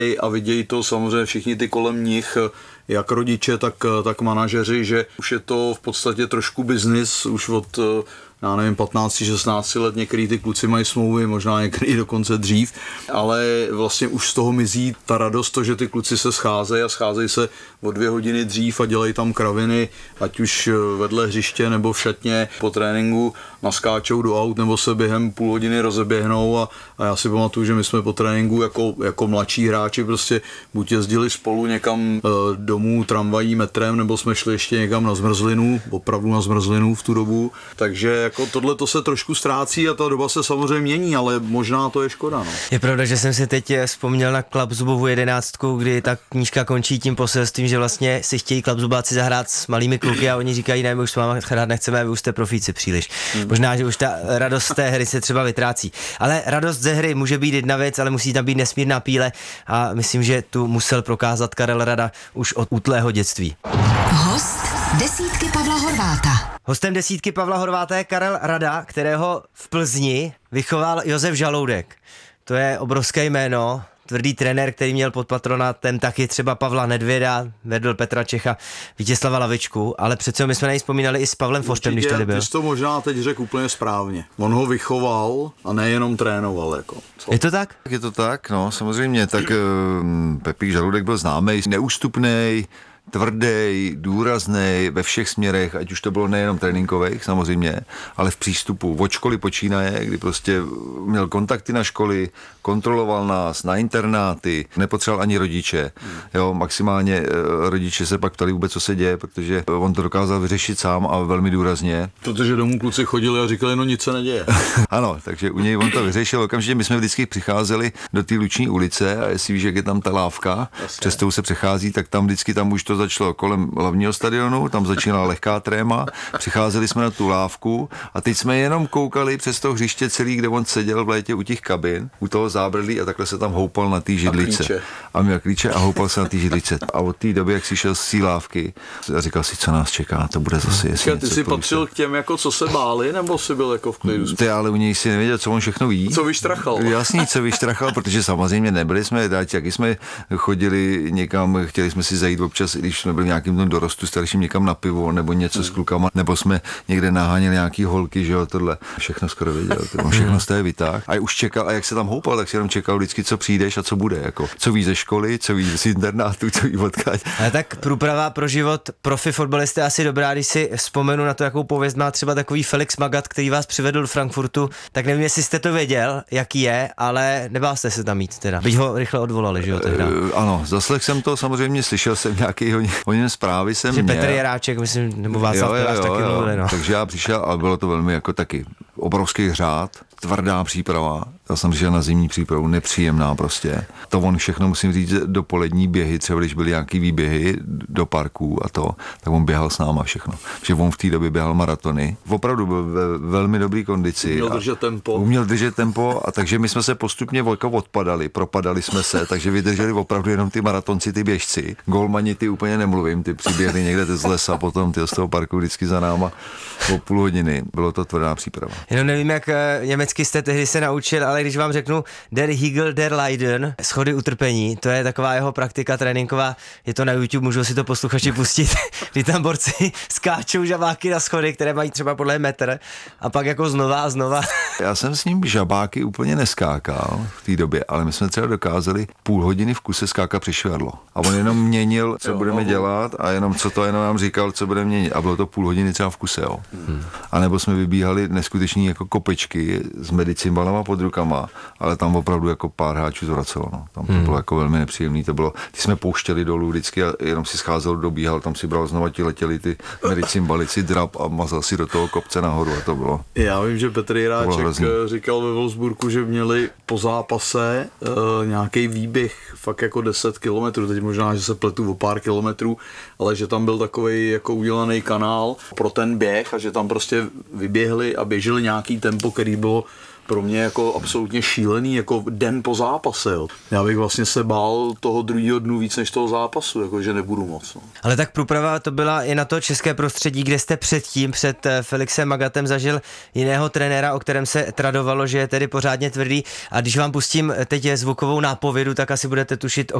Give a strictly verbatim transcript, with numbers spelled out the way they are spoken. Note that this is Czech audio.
a vidějí to samozřejmě všichni ty kolem nich, jak rodiče, tak, tak manažeři, že už je to v podstatě trošku biznis, už od, já nevím, patnáct šestnáct let, některý ty kluci mají smlouvy, možná některý dokonce dřív, ale vlastně už z toho mizí ta radost, to, že ty kluci se scházejí a scházejí se o dvě hodiny dřív a dělají tam kraviny, ať už vedle hřiště nebo v šatně po tréninku, naskáčou do aut nebo se během půl hodiny rozeběhnou a, a já si pamatuju, že my jsme po tréninku jako, jako mladší hráči prostě buď jezdili spolu někam e, domů tramvají, metrem, nebo jsme šli ještě někam na zmrzlinu, opravdu na zmrzlinu v tu dobu, takže jako tohle to se trošku ztrácí a ta doba se samozřejmě mění, ale možná to je škoda. No. Je pravda, že jsem si teď vzpomněl na Klapzubovu jedenáctku, kdy ta knížka končí tím poselstvím, že vlastně si chtějí Klapzubáci zahrát s malými kluky a oni říkají, ne, my už s váma hrát nechceme, vy už jste profíci příliš. Hmm. Možná, že už ta radost z té hry se třeba vytrácí. Ale radost ze hry může být jedna věc, ale musí tam být nesmírná píle a myslím, že tu musel prokázat Karel Rada už od útlého dětství. Host desítky Pavla Horváta. Hostem desítky Pavla Horváta je Karel Rada, kterého v Plzni vychoval Josef Žaloudek. To je obrovské jméno, tvrdý trenér, který měl pod patronátem taky třeba Pavla Nedvěda, vedl Petra Čecha, Vítězslava Lavičku, ale přece my jsme na něj vzpomínali i s Pavlem Forštem, když tady byl. Ty jsi to možná teď řekl úplně správně. On ho vychoval a nejenom trénoval. Jako. Je to tak? Je to tak, no, samozřejmě. Tak uh, Pepík Žaludek byl známý, neústupnej, tvrdý, důrazný ve všech směrech, ať už to bylo nejenom tréninkových samozřejmě, ale v přístupu od školy počínaje, kdy prostě měl kontakty na školy, kontroloval nás na internáty, nepotřeboval ani rodiče. Jo, maximálně rodiče se pak ptali vůbec, co se děje, protože on to dokázal vyřešit sám a velmi důrazně. Protože domů kluci chodili a říkali, no nic se neděje. Ano, takže u něj on to vyřešil. Okamžitě my jsme vždycky přicházeli do té Luční ulice a jestli víš, jak je tam ta lávka, přes tou se přechází, tak tam vždycky tam už to začalo kolem hlavního stadionu, tam začínala lehká tréma, přicházeli jsme na tu lávku a teď jsme jenom koukali přes to hřiště celý, kde on seděl v létě u těch kabin, u toho zábradlí a takhle se tam houpal na té židlice. A, a měl klíče a houpal se na té židlice. A od té doby, jak si šel z té lávky, a říkal si, co nás čeká, to bude zase jestli Ty jsi patřil k těm, jako co se báli, nebo jsi byl jako v klidu? Ty ale u něj si nevěděl, co on všechno ví. Co vyštrachal? Jasný, co vyštrachal, protože samozřejmě nebyli jsme, jak jsme chodili někam, chtěli jsme si zajít občas, když jsme byli v nějakým tom dorostu starším někam na pivo nebo něco hmm. s klukama, nebo jsme někde naháněli nějaký holky, že jo, tohle. Všechno skoro věděl, to všechno z té vytáh. A už čekal, a jak se tam houpal, tak si jenom čekal vždycky, co přijdeš a co bude, jako. Co víš ze školy, co víš z internátu, co víš odkáď. Ale tak průprava pro život profi fotbalisty je asi dobrá, když si vzpomenu na to, jakou pověst má třeba takový Felix Magath, který vás přivedl do Frankfurtu, tak nevím, jestli jste to věděl, jaký je, ale nebál jste se tam mít teda. Byť ho rychle odvolali, že jo, tehda. Uh, ano, zaslech jsem to, samozřejmě slyšel jsem nějaký o něm zprávy jsem že měl. Petr Jaráček, myslím, nebo Václav Peláš taky mluvili, no. Takže já přišel a bylo to velmi jako taky obrovský hřát, tvrdá příprava. Já jsem přišel na zimní přípravu, nepříjemná prostě. To on všechno, musím říct, dopolední běhy, třeba když byly nějaký výběhy do parků a to, tak on běhal s náma všechno. Že on v té době běhal maratony. Opravdu byl ve velmi dobrý kondici. Uměl držet tempo. Uměl držet tempo a takže my jsme se postupně odpadali, propadali jsme se, takže vydrželi opravdu jenom ty maratonci, ty běžci. Golmani ty úplně nemluvím, ty přiběhli někde z lesa, potom ty z toho parku vždycky za náma po půl hodiny. Bylo to tvrdá příprava. Jenom nevím, jak německy jste tehdy se naučil, ale když vám řeknu Der Higel der Leiden, schody utrpení, to je taková jeho praktika tréninková, je to na YouTube, můžou si to posluchači pustit, kdy tam borci skáčou žabáky na schody, které mají třeba podle metr a pak jako znova a znova. Já jsem s ním žabáky úplně neskákal v té době, ale my jsme třeba dokázali půl hodiny v kuse skákat přes švadlo. A on jenom měnil, co jo, budeme dělat a jenom co to jenom nám říkal, co budeme měnit. A bylo to půl hodiny třeba v kuse, jo. Hmm. A nebo jsme vybíhali neskuteční jako kopečky s medicimbalama pod rukama, ale tam opravdu jako pár hráčů zvracelo, no. Tam to hmm. bylo jako velmi nepříjemný, to bylo, ty jsme pouštěli dolů vždycky a jenom si scházel, dobíhal, tam si bral znova ti letěli ty medicimbaly, si drap a mazal si do toho kopce nahoru a to bylo. Já vím, že Petr Jiráček říkal ve Wolfsburgu, že měli po zápase uh, nějaký výběh fakt jako deset kilometrů, teď možná, že se pletu o pár kilometrů, ale že tam byl takovej jako udělaný kanál pro ten běh a že tam prostě vyběhli a běželi nějaký tempo, který bylo pro mě jako absolutně šílený, jako den po zápase. Jo. Já bych vlastně se bál toho druhého dnu víc než toho zápasu, jako že nebudu moc. No. Ale tak průprava to byla i na to české prostředí, kde jste předtím, před Felixem Magatem zažil jiného trenéra, o kterém se tradovalo, že je tedy pořádně tvrdý. A když vám pustím teď zvukovou nápovědu, tak asi budete tušit, o